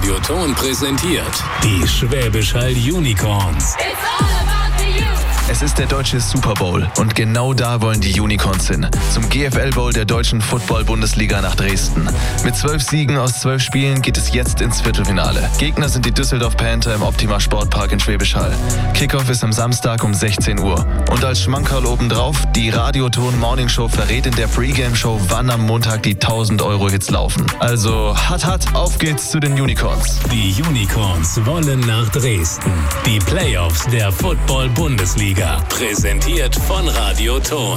Radioton präsentiert die Schwäbisch Hall Unicorns. Es ist der deutsche Super Bowl und genau da wollen die Unicorns hin. Zum GFL Bowl der deutschen Football-Bundesliga nach Dresden. Mit 12 Siegen aus 12 Spielen geht es jetzt ins Viertelfinale. Gegner sind die Düsseldorf Panther im Optima Sportpark in Schwäbisch Hall. Kickoff ist am Samstag um 16 Uhr. Und als Schmankerl obendrauf, die Radioton Morning Show verrät in der Pre-Game-Show, wann am Montag die 1000-Euro-Hits laufen. Also, auf geht's zu den Unicorns. Die Unicorns wollen nach Dresden. Die Playoffs der Football-Bundesliga. Präsentiert von Radioton.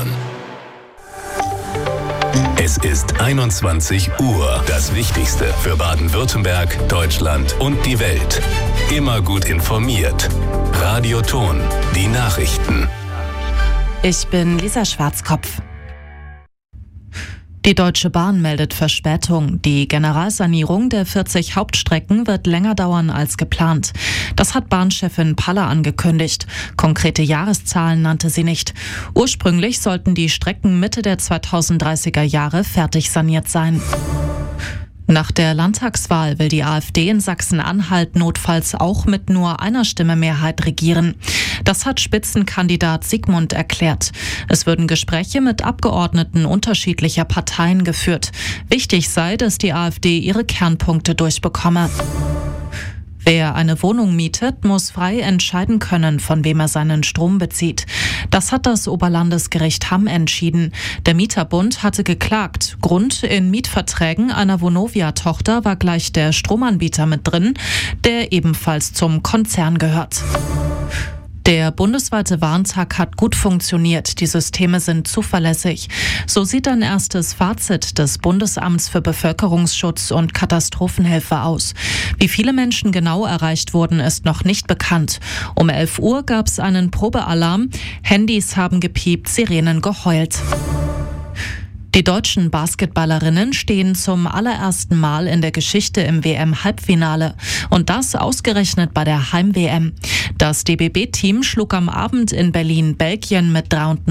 Es ist 21 Uhr. Das Wichtigste für Baden-Württemberg, Deutschland und die Welt. Immer gut informiert. Radioton. Die Nachrichten. Ich bin Lisa Schwarzkopf. Die Deutsche Bahn meldet Verspätung. Die Generalsanierung der 40 Hauptstrecken wird länger dauern als geplant. Das hat Bahnchefin Paller angekündigt. Konkrete Jahreszahlen nannte sie nicht. Ursprünglich sollten die Strecken Mitte der 2030er Jahre fertig saniert sein. Nach der Landtagswahl will die AfD in Sachsen-Anhalt notfalls auch mit nur einer Stimme Mehrheit regieren. Das hat Spitzenkandidat Sigmund erklärt. Es würden Gespräche mit Abgeordneten unterschiedlicher Parteien geführt. Wichtig sei, dass die AfD ihre Kernpunkte durchbekomme. Wer eine Wohnung mietet, muss frei entscheiden können, von wem er seinen Strom bezieht. Das hat das Oberlandesgericht Hamm entschieden. Der Mieterbund hatte geklagt. Grund: in Mietverträgen einer Vonovia-Tochter war gleich der Stromanbieter mit drin, der ebenfalls zum Konzern gehört. Der bundesweite Warntag hat gut funktioniert. Die Systeme sind zuverlässig. So sieht ein erstes Fazit des Bundesamts für Bevölkerungsschutz und Katastrophenhilfe aus. Wie viele Menschen genau erreicht wurden, ist noch nicht bekannt. Um 11 Uhr gab es einen Probealarm. Handys haben gepiept, Sirenen geheult. Die deutschen Basketballerinnen stehen zum allerersten Mal in der Geschichte im WM-Halbfinale. Und das ausgerechnet bei der Heim-WM. Das DBB-Team schlug am Abend in Berlin Belgien mit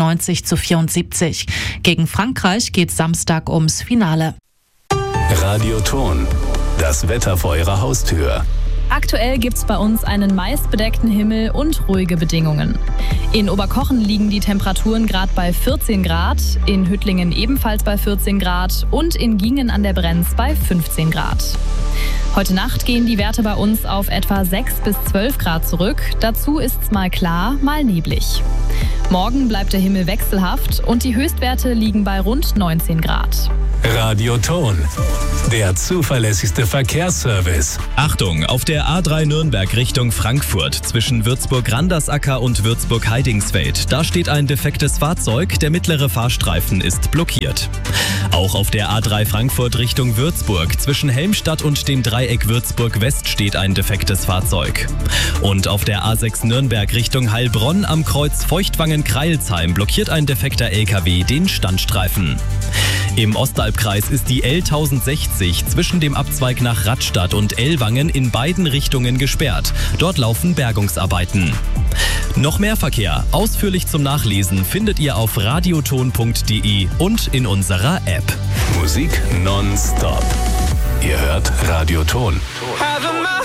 93-74. Gegen Frankreich geht Samstag ums Finale. Radioton. Das Wetter vor Ihrer Haustür. Aktuell gibt's bei uns einen meist bedeckten Himmel und ruhige Bedingungen. In Oberkochen liegen die Temperaturen gerade bei 14 Grad, in Hüttlingen ebenfalls bei 14 Grad und in Giengen an der Brenz bei 15 Grad. Heute Nacht gehen die Werte bei uns auf etwa 6 bis 12 Grad zurück. Dazu ist's mal klar, mal neblig. Morgen bleibt der Himmel wechselhaft und die Höchstwerte liegen bei rund 19 Grad. Radioton. Der zuverlässigste Verkehrsservice. Achtung, auf der A3 Nürnberg Richtung Frankfurt zwischen Würzburg-Randersacker und Würzburg-Heidingsfeld. Da steht ein defektes Fahrzeug, der mittlere Fahrstreifen ist blockiert. Auch auf der A3 Frankfurt Richtung Würzburg zwischen Helmstadt und dem Dreieck Würzburg-West steht ein defektes Fahrzeug. Und auf der A6 Nürnberg Richtung Heilbronn am Kreuz Feuchtwangen-Kreilsheim blockiert ein defekter LKW den Standstreifen. Im Ostalbkreis ist die L1060 zwischen dem Abzweig nach Radstadt und Ellwangen in beiden Richtungen gesperrt. Dort laufen Bergungsarbeiten. Noch mehr Verkehr, ausführlich zum Nachlesen, findet ihr auf radioton.de und in unserer App. Musik nonstop. Ihr hört Radioton.